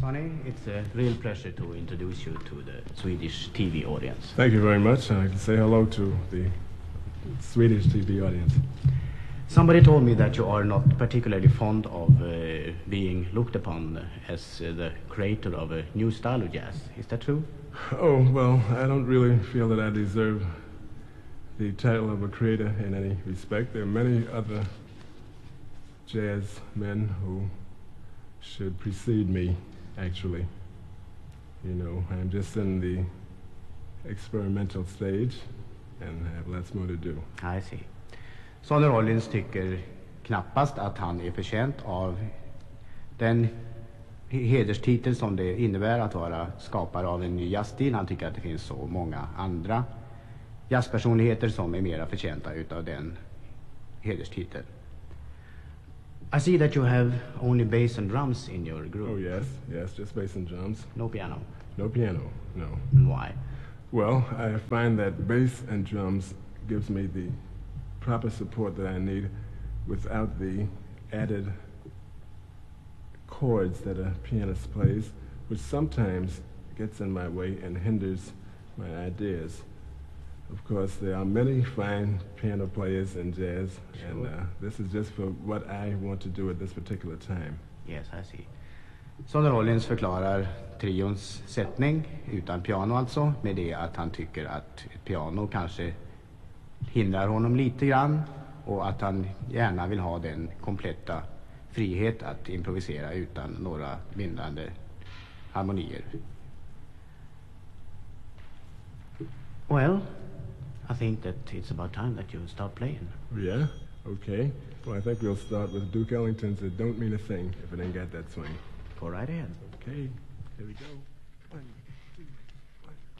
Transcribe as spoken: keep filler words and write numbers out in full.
Sonny, it's a real pleasure to introduce you to the Swedish T V audience. Thank you very much. I'd like to say hello to the Swedish T V audience. Somebody told me that you are not particularly fond of uh, being looked upon as uh, the creator of a new style of jazz. Is that true? Oh, well, I don't really feel that I deserve the title of a creator in any respect. There are many other jazz men who should precede me, actually. You know, I'm just in the experimental stage and have lots more to do. I see. Sonny Rollins tycker knappast att han är förtjänt av den hederstitel som det innebär att vara skapare av en ny jazzstil. Han tycker att det finns så många andra jazzpersonligheter som är mera förtjänta utav den hederstiteln. I see that you have only bass and drums in your group. Oh, yes, yes, just bass and drums. No piano? No piano, no. Why? Well, I find that bass and drums gives me the proper support that I need without the added chords that a pianist plays, which sometimes gets in my way and hinders my ideas. Of course, there are many fine piano players in jazz, sure. and uh, this is just for what I want to do at this particular time. Yes, I see. Sonny Rollins förklarar trions sättning, utan piano alltså, med det att han tycker att ett piano kanske hindrar honom lite grann och att han gärna vill ha den kompletta frihet att improvisera utan några bindande harmonier. Well, I think that it's about time that you start playing. Yeah? Okay. Well, I think we'll start with Duke Ellington's It Don't Mean a Thing, if it ain't got that swing. Go right ahead. Okay. Here we go.